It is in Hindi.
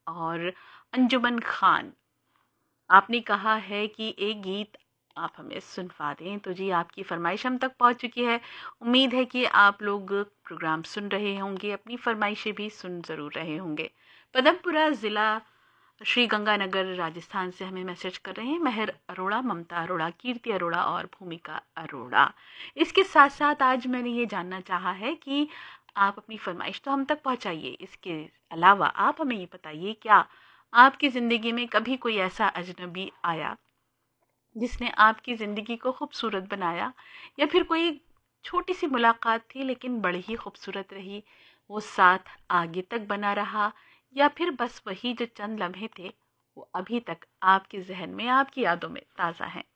और अंजुमन खान, आपने कहा है कि एक गीत आप हमें सुनवा दें। तो जी, आपकी फरमाइश हम तक पहुंच चुकी है। उम्मीद है कि आप लोग प्रोग्राम सुन रहे होंगे, अपनी फरमाइशें भी सुन ज़रूर रहे होंगे। पदमपुरा ज़िला श्री गंगानगर राजस्थान से हमें मैसेज कर रहे हैं मेहर अरोड़ा, ममता अरोड़ा, कीर्ति अरोड़ा और भूमिका अरोड़ा। इसके साथ साथ आज मैंने ये जानना चाहा है कि आप अपनी फरमाइश तो हम तक पहुंचाइए, इसके अलावा आप हमें ये बताइए, क्या आपकी ज़िंदगी में कभी कोई ऐसा अजनबी आया जिसने आपकी ज़िंदगी को खूबसूरत बनाया, या फिर कोई छोटी सी मुलाकात थी लेकिन बड़ी ही खूबसूरत रही, वो साथ आगे तक बना रहा, या फिर बस वही जो चंद लम्हे थे वो अभी तक आपके जहन में, आपकी यादों में ताज़ा हैं।